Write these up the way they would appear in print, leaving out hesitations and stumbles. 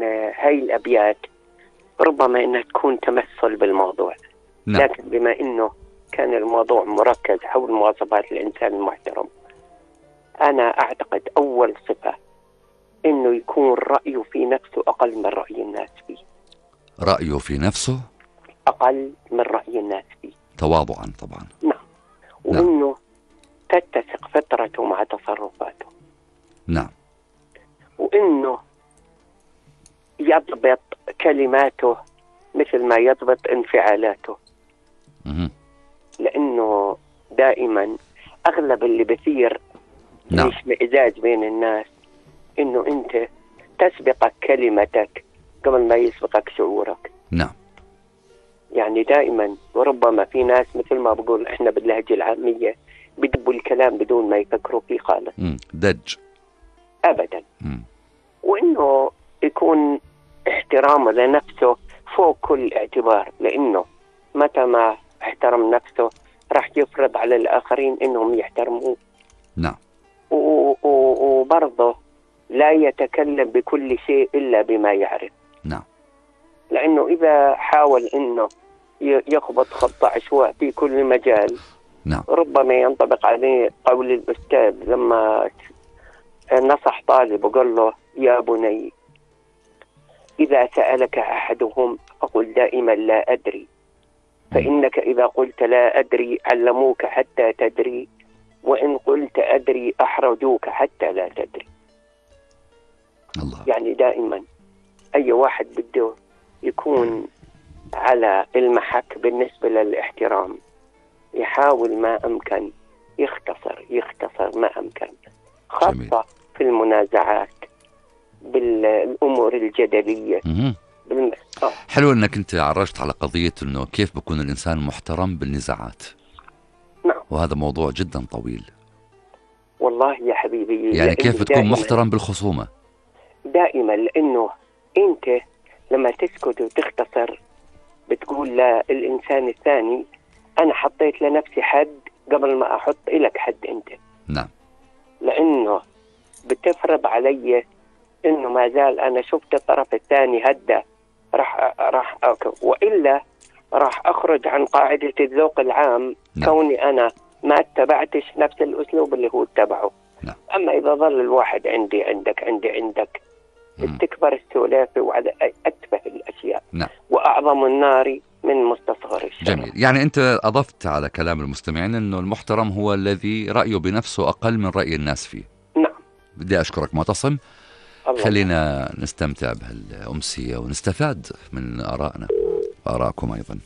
هاي الأبيات ربما أنها تكون تمثل بالموضوع. نعم. لكن بما أنه كان الموضوع مركز حول مواصفات الإنسان المحترم، أنا أعتقد أول صفة أنه يكون رأيه في نفسه أقل من رأي الناس فيه. رأيه في نفسه أقل من رأي الناس فيه، تواضعا طبعا. نعم. وأنه تتسق فطرته مع تصرفاته. نعم. وأنه يضبط كلماته مثل ما يضبط انفعالاته. لأنه دائما أغلب اللي بثير نعم. الاشمئزاز بين الناس إنه أنت تسبقك كلمتك قبل ما يسبقك شعورك. نعم. يعني دائما، وربما في ناس مثل ما بقول إحنا باللهجة العامية بدبوا الكلام بدون ما يفكروا فيه خالص. دج. أبدا. وإنه يكون احترامه لنفسه فوق كل اعتبار، لأنه متى ما احترم نفسه راح يفرض على الآخرين إنهم يحترموه. نعم. وبرضه لا يتكلم بكل شيء إلا بما يعرف. نعم. لأنه إذا حاول إنه يخبط خط عشواء في كل مجال، نعم. ربما ينطبق عليه قول الأستاذ لما نصح طالب وقال له: يا بني، إذا سألك أحدهم فقل دائما لا أدري، فإنك إذا قلت لا أدري علموك حتى تدري، وإن قلت أدري أحرجوك حتى لا تدري. الله. يعني دائما أي واحد بده يكون على المحك بالنسبة للاحترام يحاول ما أمكن يختصر ما أمكن، خاصة في المنازعات بالأمور الجدلية. حلو أنك أنت عرجت على قضية أنه كيف بكون الإنسان محترم بالنزاعات. نعم. وهذا موضوع جدا طويل والله يا حبيبي. يعني كيف بتكون محترم بالخصومة دائما، لأنه أنت لما تسكت وتختصر بتقول للإنسان الثاني أنا حطيت لنفسي حد قبل ما أحط إلك حد أنت. نعم. لأنه بتفرض علي إنه ما زال أنا شفت الطرف الثاني هدى راح وإلا راح أخرج عن قاعدة الذوق العام. نعم. كوني أنا ما اتبعتش نفس الأسلوب اللي هو اتبعه. نعم. أما إذا ظل الواحد عندك استكبر السلافة وعلى أتفه الأشياء. نعم. وأعظم النار من مستصغر الشر. جميل. يعني أنت أضفت على كلام المستمعين أنه المحترم هو الذي رأيه بنفسه أقل من رأي الناس فيه. نعم. بدي أشكرك معتصم. خلينا نستمتع بهالأمسية ونستفاد من آرائنا وآراءكم أيضا.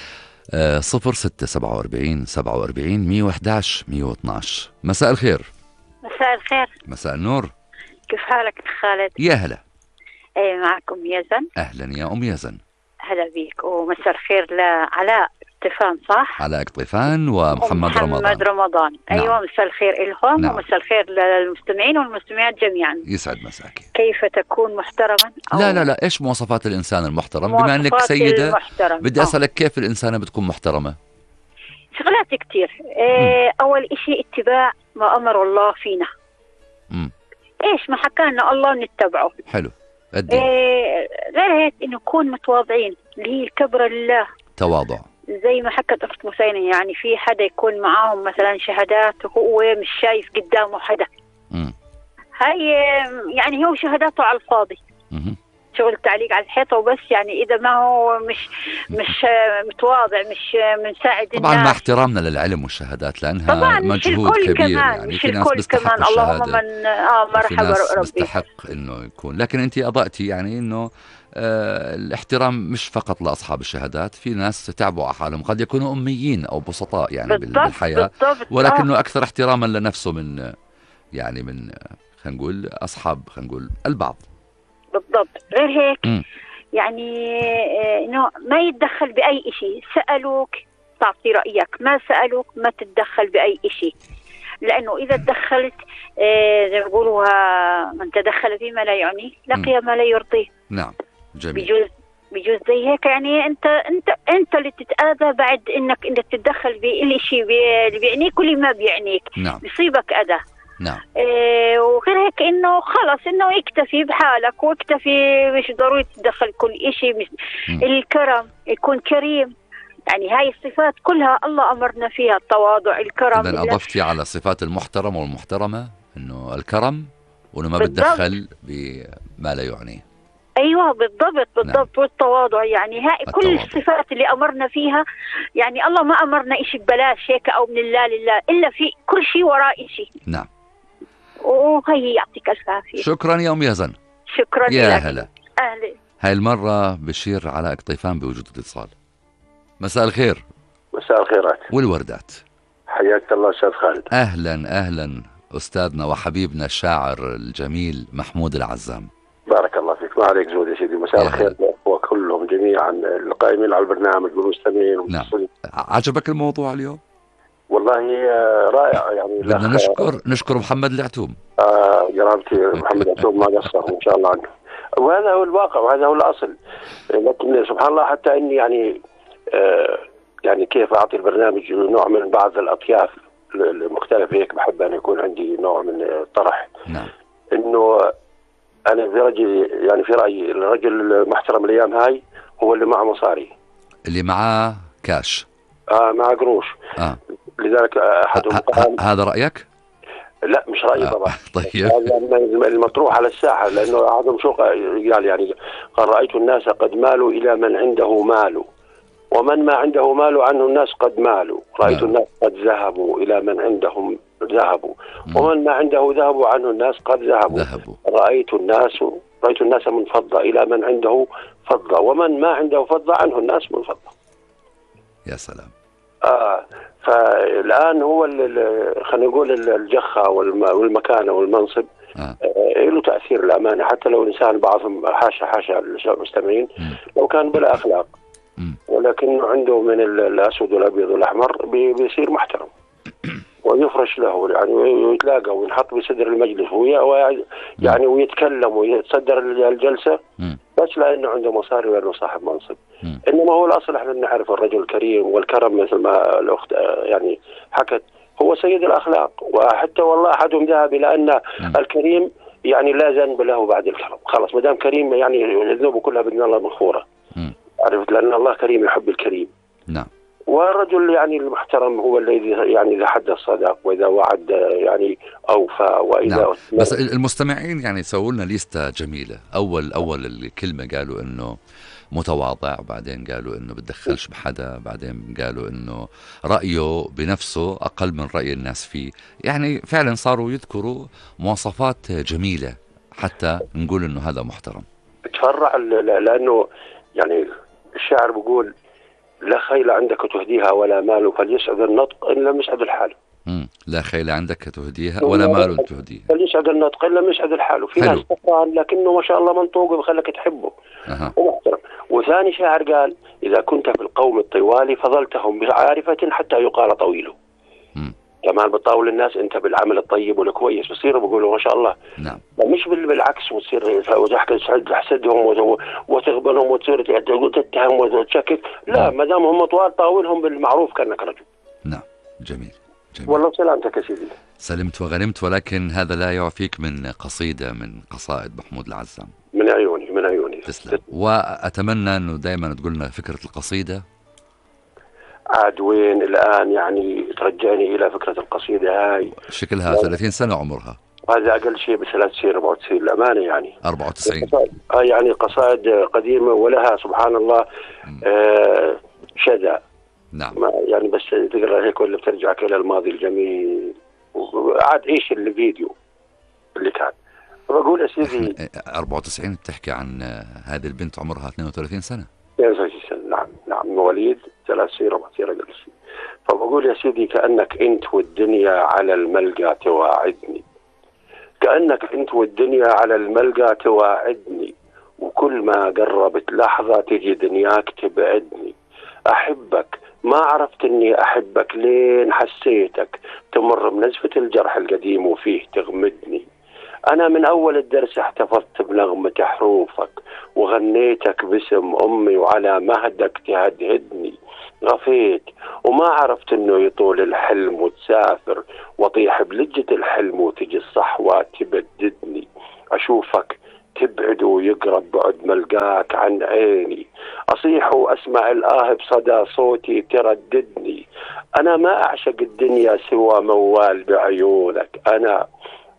0647 47 111 مساء الخير. مساء الخير. مساء النور. كيف حالك خالد؟ يا هلا. ايه، معكم يزن. أهلا يا أم يزن. هلا بيك. ومساء الخير لعلاء طيفان، صح؟ علاء طيفان ومحمد رمضان. أيوة. نعم. مساء الخير لهم. نعم. ومساء الخير للمستمعين والمستمعات جميعا. يسعد مساك. كيف تكون محترما؟ لا إيش مواصفات الإنسان المحترم؟ بما أنك سيدة بدي أسألك كيف الإنسانة بتكون محترمة؟ شغلات كتير. أول إشي اتباع ما أمر الله فينا. إيش ما حكانا الله نتبعه. حلو. غير هيك إنه نكون متواضعين، اللي هي الكبر لله. تواضع. زي ما حكت أخت مسينة، يعني في حدا يكون معاهم مثلا شهادات وهو مش شايف قدامه حدا. هاي يعني هو شهاداته على الفاضي. شغل تعليق على الحيطة وبس. يعني إذا ما هو مش متواضع، مش مساعد الناس. طبعا مع احترامنا للعلم والشهادات لأنها مجهود كبير. يعني في ناس بيستحق الشهادة. اللهم من مرحبا ربي. بيستحق إنه يكون. لكن أنت أضأتي يعني إنه الاحترام مش فقط لأصحاب الشهادات. في ناس تعبوا على حالهم، قد يكونوا أميين أو بسطاء يعني بالحياة، ولكنه أكثر احتراما لنفسه من يعني من خلينا نقول أصحاب خلينا نقول البعض. بالضبط. غير هيك يعني إنه ما يتدخل بأي شيء. سألوك تعطي رأيك، ما سألوك ما تتدخل بأي شيء. لأنه إذا تدخلت زي ما بيقولوا من تدخل فيما لا يعنيه لقي ما لا يرضيه. نعم. جميل. بيجوز زي هيك. يعني انت اللي تتأذى بعد انك تتدخل بالشيء اللي بيعنيك واللي ما بيعنيك. نعم. بيصيبك أذى. نعم. وغير هيك انه خلص انه يكتفي بحالك، واكتفي مش ضروري تدخل كل شيء. الكرم، يكون كريم، يعني هاي الصفات كلها الله أمرنا فيها، التواضع، الكرم. إذن أضفتي على صفات المحترم والمحترمة إنه الكرم، وإنه ما بتدخل بما لا يعنيه. أيوة بالضبط بالضبط. نعم. والتواضع، يعني هاي كل الصفات اللي أمرنا فيها. يعني الله ما أمرنا إشي ببلاش هيك أو من الله لله، إلا في كل شيء وراء إشي. نعم. وهي يعطيك الف عافية. شكرا يا أم يزن. شكرا يا هلا. أهلا. هاي المرة بشير على قطيفان بوجود اتصال. مساء الخير. مساء الخيرات والوردات. حياك الله أستاذ خالد. أهلا أهلا أستاذنا وحبيبنا الشاعر الجميل محمود العزام. بارك الله فيك. ما عليك زود يا سيدي. مساء الخير وكلهم جميعا القائمين على البرنامج والمستمعين. نعم. عجبك الموضوع اليوم؟ والله رائع. يعني بدنا نشكر محمد العتوم. جرابتي محمد العتوم ما قصر إن شاء الله عنه. وهذا هو الواقع وهذا هو الأصل. لكن سبحان الله حتى إني يعني كيف أعطي البرنامج نوع من بعض الأطياف المختلفة، هيك بحب أن يكون عندي نوع من الطرح. نعم. إنه أنا في رأيي الرجل المحترم الأيام هاي هو اللي معه مصاري، اللي معاه كاش، معه قروش. لذلك أحدهم هذا رأيك؟ لا مش رأيي طبعا. طيب. هذا المطروح على الساحة، لأنه أحدهم شو قال يعني قال رأيت الناس قد مالوا إلى من عنده مال، ومن ما عنده مال عنه الناس قد مالوا. رأيت الناس قد ذهبوا إلى من عندهم ذهبوا، ومن ما عنده ذهبوا عنه الناس قد ذهبوا. رأيت الناس من فضة إلى من عنده فضة، ومن ما عنده فضة عنه الناس من فضة. يا سلام. فالآن هو خلينا نقول الجخة والمكانة والمنصب له تأثير الأمانة. حتى لو الإنسان بعضهم حاشا المستمعين لو كان بلا أخلاق، ولكنه عنده من الأسود والأبيض والأحمر بيصير محترم ويفرش له، يعني ويتلاقى وينحط بصدر المجلس يعني ويتكلم ويتصدر الجلسة، بس لأنه عنده مصاري وأنه صاحب منصب. إنما هو الأصل احنا نعرف الرجل الكريم، والكرم مثل ما الأخت يعني حكت هو سيد الأخلاق. وحتى والله أحدهم ذهب إلى أن الكريم يعني لا ذنب له بعد الكرم. خلاص ما دام كريم يعني ذنوبه كلها بإذن الله مغفورة. عرفت؟ لأن الله كريم يحب الكريم. نعم. والرجل يعني المحترم هو الذي يعني إذا حدث صدق، وإذا وعد يعني أوفى، وإذا نعم. بس المستمعين يعني سووا لنا ليستة جميلة. أول الكلمة قالوا إنه متواضع، بعدين قالوا إنه بدخلش بحدا، بعدين قالوا إنه رأيه بنفسه أقل من رأي الناس فيه. يعني فعلا صاروا يذكروا مواصفات جميلة حتى نقول إنه هذا محترم. تفرع لأنه يعني الشاعر بيقول لا خيل عندك تهديها ولا مال فليسعد النطق إن لم يسعد الحال. لا خيل عندك تهديها ولا مال تهديها فليسعد النطق إن لم يسعد الحال. في ناس تقرأ لكنه ما شاء الله منطوق وبخلك تحبه ومحترم. وثاني شاعر قال إذا كنت في القوم الطوال فضلتهم بعارفة حتى يقال طويله. كمان بتطاول الناس انت بالعمل الطيب والكويس بصيروا بيقولوا ما شاء الله. نعم. مش بالعكس، وتصير تحسدهم وتغبنهم وتصير تتهم وتشكك. لا، ما دام هم طوال طاولهم بالمعروف كانك رجل. نعم. جميل. والله سلامتك يا سيدي. سلمت وغنمت، ولكن هذا لا يعفيك من قصيدة من قصائد محمود العزام. من عيوني تسلم. وأتمنى أنه دائما تقولنا فكرة القصيدة. عاد وين الآن يعني ترجعني إلى فكرة القصيدة هاي. شكلها 30 سنة عمرها. هذا أقل شيء ب93 94 الأمانة يعني. 94. يعني قصائد قديمة ولها سبحان الله شذا. نعم. يعني بس تقرأ هيك ولا بترجعك إلى الماضي الجميل وعاد إيش الفيديو اللي كان. بقول يا سيدي 94 بتحكي عن هذه البنت عمرها 32 سنة. 32 سنة. نعم مواليد 93 94 أقل شيء. فبقول يا سيدي كأنك أنت والدنيا على الملقى تواعدني، كأنك أنت والدنيا على الملقى تواعدني، وكل ما قربت لحظة تجي دنياك تبعدني. أحبك ما عرفت أني أحبك لين حسيتك تمر بنزفة الجرح القديم وفيه تغمدني. أنا من أول الدرس احتفظت بنغمة حروفك وغنيتك باسم أمي وعلى مهدك تهدهدني. غفيت وما عرفت انه يطول الحلم وتسافر واطيح بلجة الحلم وتجي الصحوة تبددني، اشوفك تبعد ويقرب بعد ملقاك عن عيني، اصيح واسمع الآه بصدى صوتي ترددني. انا ما اعشق الدنيا سوى موال بعيونك، انا